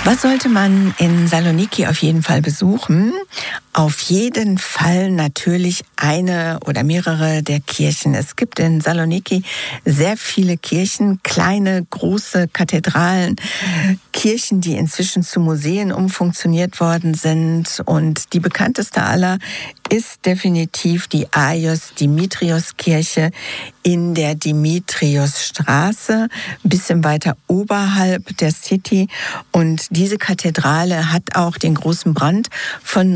Was sollte man in Saloniki auf jeden Fall besuchen? Auf jeden Fall natürlich eine oder mehrere der Kirchen. Es gibt in Saloniki sehr viele Kirchen, kleine, große Kathedralen, Kirchen, die inzwischen zu Museen umfunktioniert worden sind. Und die bekannteste aller ist definitiv die Agios Dimitrios Kirche in der Dimitriosstraße, ein bisschen weiter oberhalb der City. Und diese Kathedrale hat auch den großen Brand von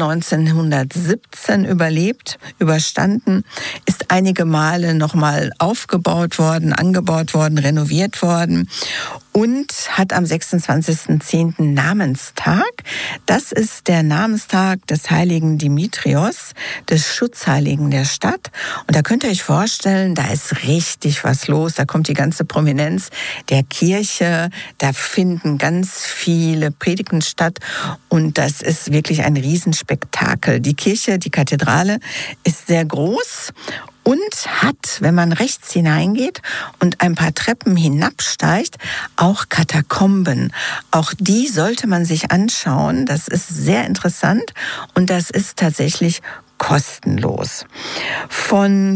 1917 überstanden, ist einige Male nochmal aufgebaut worden, angebaut worden, renoviert worden und hat am 26.10. Namenstag. Das ist der Namenstag des heiligen Dimitrios, des Schutzheiligen der Stadt. Und da könnt ihr euch vorstellen, da ist richtig was los. Da kommt die ganze Prominenz der Kirche. Da finden ganz viele Predigten statt. Und das ist wirklich ein Riesenspektakel. Die Kirche, die Kathedrale, ist sehr groß und hat, wenn man rechts hineingeht und ein paar Treppen hinabsteigt, auch Katakomben. Auch die sollte man sich anschauen. Das ist sehr interessant und das ist tatsächlich kostenlos. Von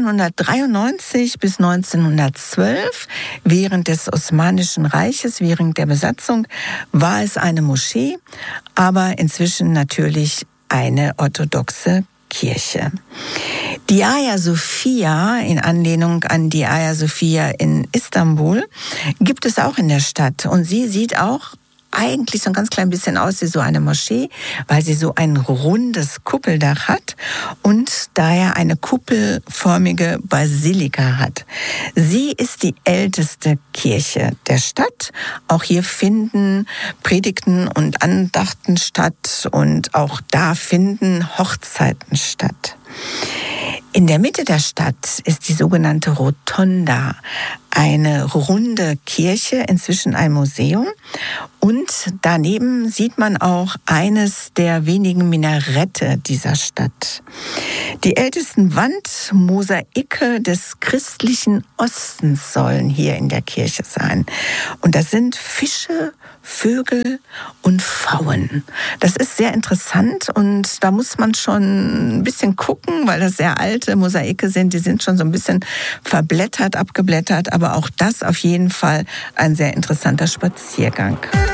1493 bis 1912, während des Osmanischen Reiches, während der Besatzung, war es eine Moschee, aber inzwischen natürlich eine orthodoxe Kirche. Die Hagia Sophia, in Anlehnung an die Hagia Sophia in Istanbul, gibt es auch in der Stadt. Und sie sieht auch eigentlich so ein ganz klein bisschen aus wie so eine Moschee, weil sie so ein rundes Kuppeldach hat und daher eine kuppelförmige Basilika hat. Sie ist die älteste Kirche der Stadt. Auch hier finden Predigten und Andachten statt und auch da finden Hochzeiten statt. In der Mitte der Stadt ist die sogenannte Rotonda, eine runde Kirche, inzwischen ein Museum. Und daneben sieht man auch eines der wenigen Minarette dieser Stadt. Die ältesten Wandmosaike des christlichen Ostens sollen hier in der Kirche sein. Und das sind Fische, Vögel und Pfauen. Das ist sehr interessant und da muss man schon ein bisschen gucken, weil das sehr alte Mosaike sind. Die sind schon so ein bisschen verblättert, abgeblättert, aber auch das auf jeden Fall ein sehr interessanter Spaziergang.